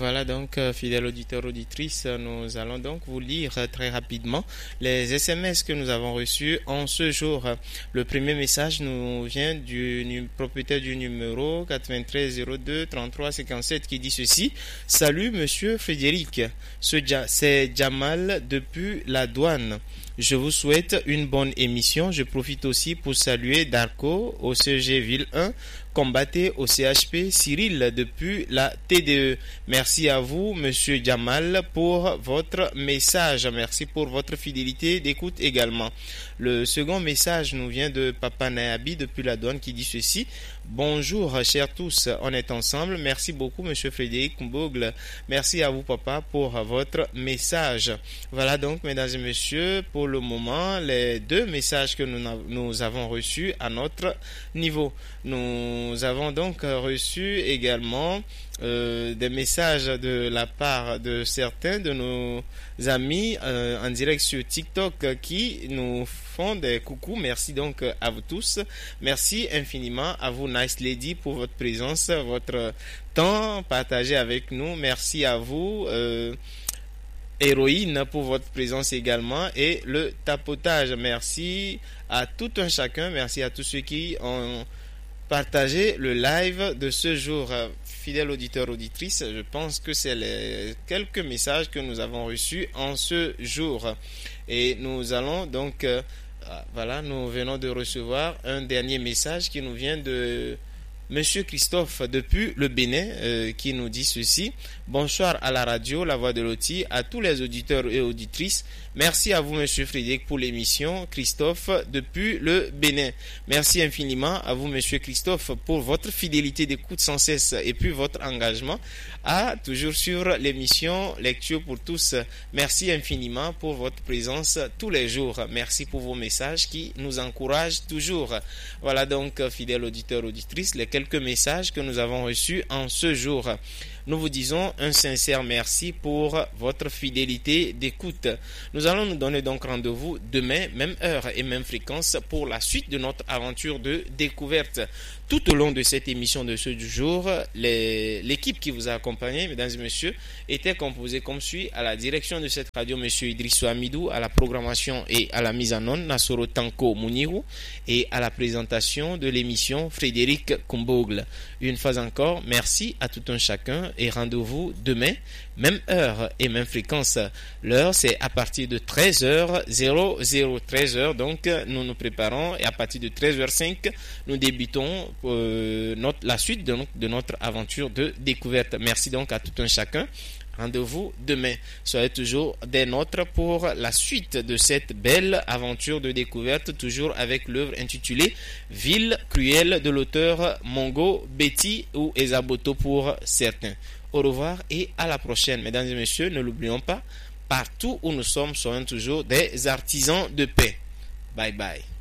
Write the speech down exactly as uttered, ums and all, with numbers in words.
Voilà donc, euh, fidèles auditeurs, auditrices, nous allons donc vous lire euh, très rapidement les S M S que nous avons reçus en ce jour. Le premier message nous vient du nu- propriétaire du numéro quatre-vingt-treize zéro deux trente-trois cinquante-sept qui dit ceci. Salut Monsieur Frédéric, Ce Ja- c'est Jamal depuis la douane. Je vous souhaite une bonne émission. Je profite aussi pour saluer Darko au C G Ville un, Combatté au C H P, Cyril depuis la T D E. Merci à vous, Monsieur Jamal, pour votre message. Merci pour votre fidélité d'écoute également. Le second message nous vient de Papa Nayabi depuis la douane qui dit ceci. Bonjour, chers tous, on est ensemble. Merci beaucoup, Monsieur Frédéric Kumbogle. Merci à vous, Papa, pour votre message. Voilà donc, mesdames et messieurs, pour le moment, les deux messages que nous, nous avons reçus à notre niveau. Nous avons donc reçu également euh, des messages de la part de certains de nos amis euh, en direct sur TikTok qui nous font des coucous. Merci donc à vous tous. Merci infiniment à vous, Nice Lady, pour votre présence, votre temps partagé avec nous. Merci à vous. Euh, Héroïne, pour votre présence également, et le tapotage. Merci à tout un chacun. Merci à tous ceux qui ont partagé le live de ce jour. Fidèles auditeurs, auditrices, je pense que c'est les quelques messages que nous avons reçus en ce jour. Et nous allons donc, euh, voilà, nous venons de recevoir un dernier message qui nous vient de Monsieur Christophe depuis le Bénin euh, qui nous dit ceci. Bonsoir à la radio, la voix de Loti, à tous les auditeurs et auditrices. Merci à vous, Monsieur Frédéric, pour l'émission. Christophe depuis le Bénin. Merci infiniment à vous, Monsieur Christophe, pour votre fidélité d'écoute sans cesse et puis votre engagement à toujours sur l'émission Lecture pour tous. Merci infiniment pour votre présence tous les jours. Merci pour vos messages qui nous encouragent toujours. Voilà donc, fidèles auditeurs, auditrices, les quelques messages que nous avons reçus en ce jour. Nous vous disons un sincère merci pour votre fidélité d'écoute. Nous allons nous donner donc rendez-vous demain, même heure et même fréquence, pour la suite de notre aventure de découverte. Tout au long de cette émission de ce jour, les, l'équipe qui vous a accompagné, mesdames et messieurs, était composée comme suit: à la direction de cette radio, monsieur Idrissou Amidou, à la programmation et à la mise en onde, Nasoro Tanko Mounirou, et à la présentation de l'émission, Frédéric Kumbogle. Une fois encore, merci à tout un chacun et rendez-vous demain, même heure et même fréquence. L'heure, c'est à partir de treize heures, treize heures, donc nous nous préparons, et à partir de treize heures cinq, nous débutons euh, notre, la suite de, de notre aventure de découverte. Merci donc à tout un chacun. Rendez-vous demain. Soyez toujours des nôtres pour la suite de cette belle aventure de découverte, toujours avec l'œuvre intitulée Ville cruelle de l'auteur Mongo Betty ou Esaboto pour certains. Au revoir et à la prochaine. Mesdames et messieurs, ne l'oublions pas, partout où nous sommes, soyons toujours des artisans de paix. Bye bye.